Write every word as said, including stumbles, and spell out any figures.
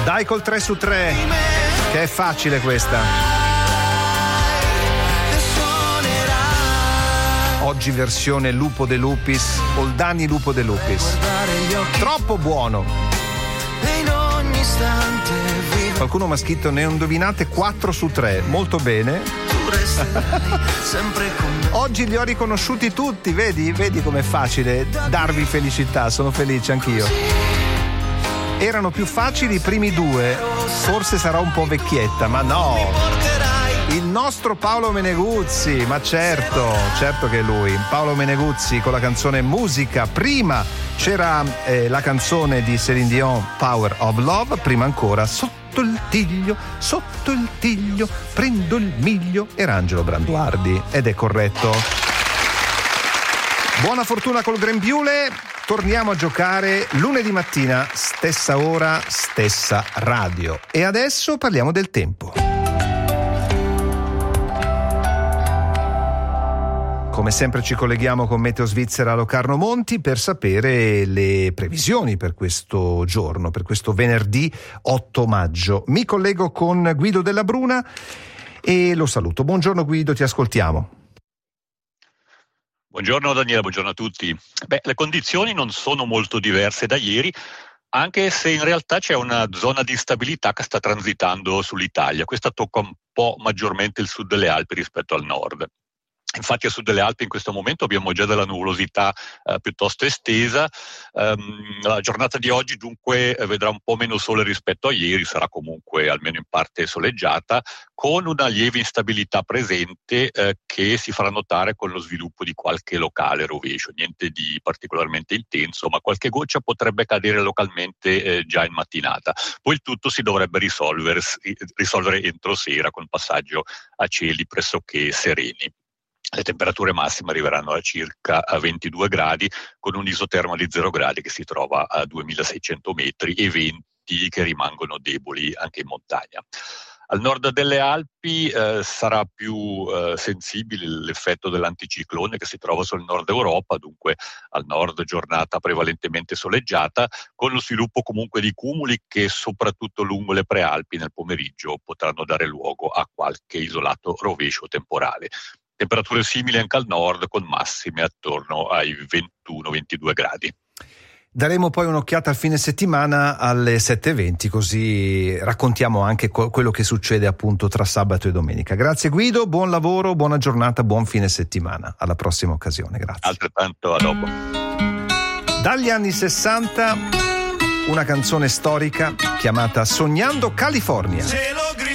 Dai col tre su tre, che è facile questa. Oggi versione Lupo De Lupis, Oldani Lupo De Lupis. Troppo buono. Qualcuno mi ha scritto: ne ho indovinate quattro su tre. Molto bene. Oggi li ho riconosciuti tutti, vedi? Vedi com'è facile darvi felicità, sono felice anch'io. Erano più facili i primi due, forse sarà un po' vecchietta, ma no. Il nostro Paolo Meneguzzi, ma certo, certo che è lui. Paolo Meneguzzi con la canzone Musica. Prima c'era eh, la canzone di Céline Dion, Power of Love, prima ancora Sotto il tiglio, sotto il tiglio, prendo il miglio, era Angelo Branduardi, ed è corretto. Buona fortuna col grembiule, torniamo a giocare lunedì mattina, stessa ora, stessa radio. E adesso parliamo del tempo. Come sempre ci colleghiamo con Meteo Svizzera Locarno Monti per sapere le previsioni per questo giorno, per questo venerdì otto maggio. Mi collego con Guido Della Bruna e lo saluto. Buongiorno Guido, ti ascoltiamo. Buongiorno Daniele, buongiorno a tutti. Beh, le condizioni non sono molto diverse da ieri, anche se in realtà c'è una zona di instabilità che sta transitando sull'Italia. Questa tocca un po' maggiormente il sud delle Alpi rispetto al nord. Infatti a sud delle Alpi in questo momento abbiamo già della nuvolosità eh, piuttosto estesa. Um, la giornata di oggi dunque vedrà un po' meno sole rispetto a ieri, sarà comunque almeno in parte soleggiata, con una lieve instabilità presente eh, che si farà notare con lo sviluppo di qualche locale rovescio. Niente di particolarmente intenso, ma qualche goccia potrebbe cadere localmente eh, già in mattinata. Poi il tutto si dovrebbe risolvere, risolvere entro sera con passaggio a cieli pressoché sereni. Le temperature massime arriveranno a circa a ventidue gradi, con un isotermo di zero gradi che si trova a duemilaseicento metri e venti che rimangono deboli anche in montagna. Al nord delle Alpi eh, sarà più eh, sensibile l'effetto dell'anticiclone che si trova sul nord Europa, dunque al nord giornata prevalentemente soleggiata, con lo sviluppo comunque di cumuli che soprattutto lungo le prealpi nel pomeriggio potranno dare luogo a qualche isolato rovescio temporale. Temperature simili anche al nord, con massime attorno ai ventuno ventidue gradi. Daremo poi un'occhiata al fine settimana alle sette e venti, così raccontiamo anche quello che succede appunto tra sabato e domenica. Grazie Guido, buon lavoro, buona giornata, buon fine settimana. Alla prossima occasione, grazie. Altrettanto, a dopo. Dagli anni sessanta, una canzone storica chiamata Sognando California.